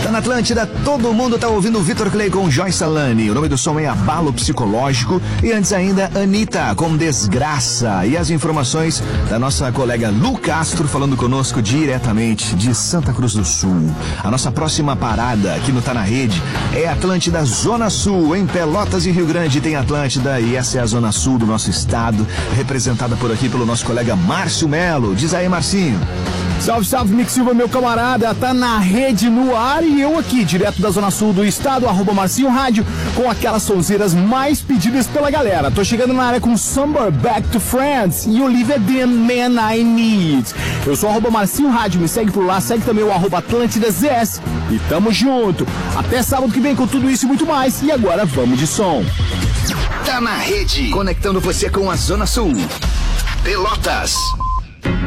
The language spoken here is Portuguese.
Tá na Atlântida, todo mundo tá ouvindo o Vitor Clay com Joyce Salani. O nome do som é Abalo Psicológico. E antes ainda, Anitta com Desgraça. E as informações da nossa colega Lu Castro falando conosco diretamente de Santa Cruz do Sul. A nossa próxima parada aqui no Tá na Rede é Atlântida Zona Sul. Em Pelotas e Rio Grande tem Atlântida e essa é a Zona Sul do nosso estado, representada por aqui pelo nosso colega Márcio Melo. Diz aí, Marcinho. Salve, salve, Mick Silva, meu camarada, tá na rede no ar e eu aqui, direto da Zona Sul do estado, @Marcinho Rádio, com aquelas sonzeiras mais pedidas pela galera. Tô chegando na área com Summer Back to Friends e Olivia Dean, Man I Need. Eu sou @Marcinho Rádio, me segue por lá, segue também o @AtlântidaZS e tamo junto. Até sábado que vem com tudo isso e muito mais, e agora vamos de som. Tá na Rede, conectando você com a Zona Sul. Pelotas.